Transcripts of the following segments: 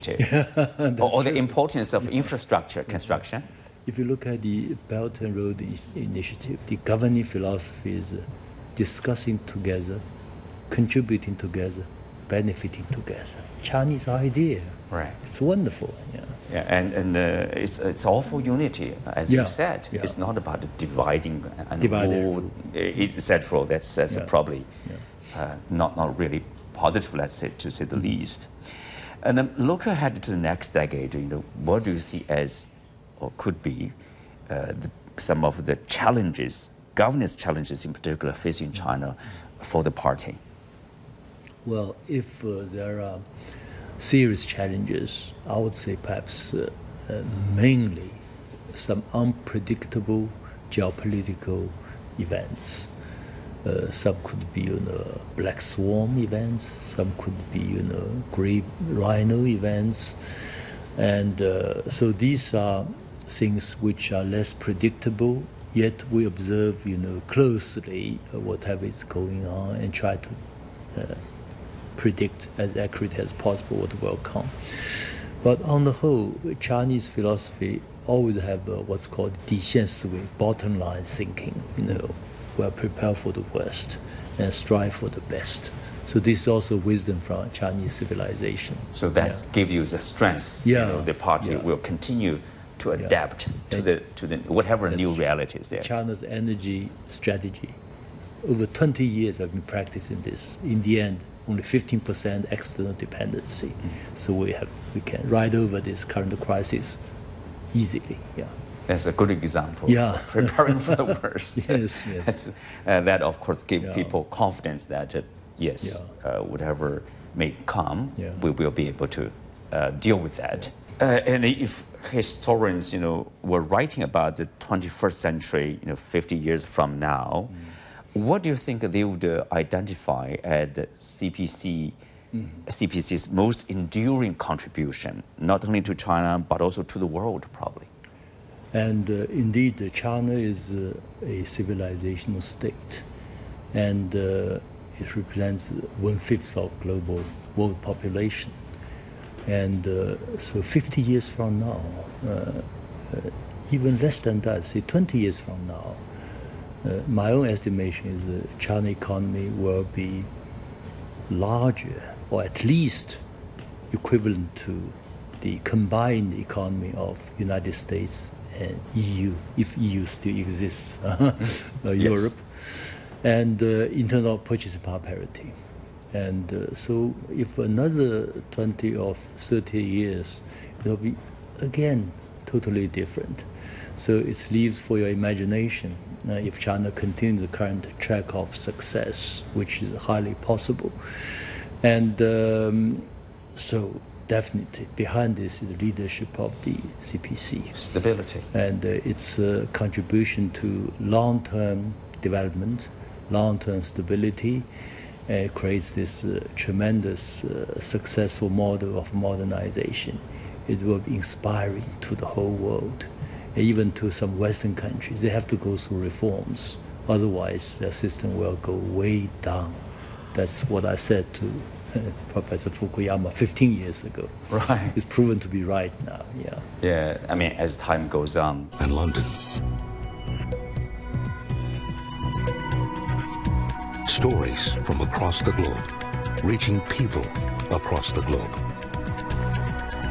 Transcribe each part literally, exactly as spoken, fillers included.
or, or the importance of infrastructure construction? If you look at the Belt and Road Initiative, the governing philosophy is uh, discussing together, contributing together, benefiting together. Chinese idea. Right. It's wonderful. Yeah. Yeah, and, and uh, it's, it's all for unity, as yeah. you said. Yeah. It's not about dividing and Divided. rule, et cetera. That's, that's yeah. probably yeah. uh, not, not really positive, let's say, to say the mm-hmm. least. And then look ahead to the next decade. You know, what do you see as, or could be, uh, the, some of the challenges, governance challenges in particular, facing China for the party? Well, if uh, there are serious challenges, I would say perhaps uh, uh, mainly some unpredictable geopolitical events. Uh, some could be, you know, black swan events. Some could be, you know, great rhino events, and uh, so these are things which are less predictable. Yet we observe, you know, closely uh, whatever is going on and try to uh, predict as accurate as possible what will come. But on the whole, Chinese philosophy always have uh, what's called 底线思维, bottom line thinking. You know, we are prepared for the worst and strive for the best. So this is also wisdom from Chinese civilization. So that yeah. gives you the strength. Yeah. You know, the party yeah. will continue to adapt yeah. to and the to the whatever new true. realities there. China's energy strategy, over twenty years I've been practicing this. In the end, only fifteen percent external dependency. Mm. So we have we can ride over this current crisis easily. Yeah. That's a good example. Yeah. Of preparing for the worst. yes, yes. Uh, that of course gives yeah. people confidence that uh, yes, yeah. uh, whatever may come, yeah. we will be able to uh, deal with that. Uh, and if historians, you know, were writing about the twenty-first century, you know, fifty years from now, mm. what do you think they would uh, identify as the C P C, mm. C P C's most enduring contribution, not only to China but also to the world, probably? And uh, indeed, uh, China is uh, a civilizational state, and uh, it represents one-fifth of global world population. And uh, so fifty years from now, uh, uh, even less than that, say twenty years from now, uh, my own estimation is the China economy will be larger, or at least equivalent to the combined economy of United States and E U, if E U still exists, uh, yes. Europe, and uh, internal purchasing power parity. And uh, so if another twenty or thirty years, it will be, again, totally different. So it leaves for your imagination uh, if China continues the current track of success, which is highly possible. And um, so definitely behind this is the leadership of the C P C. Stability. And uh, its uh, contribution to long-term development, long-term stability, Uh, creates this uh, tremendous, uh, successful model of modernization. It will be inspiring to the whole world, even to some Western countries. They have to go through reforms, otherwise their system will go way down. That's what I said to uh, Professor Fukuyama fifteen years ago. Right. It's proven to be right now, yeah. Yeah, I mean, as time goes on. And London. Stories from across the globe, reaching people across the globe.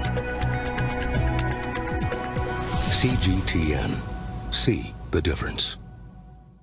C G T N. See the difference.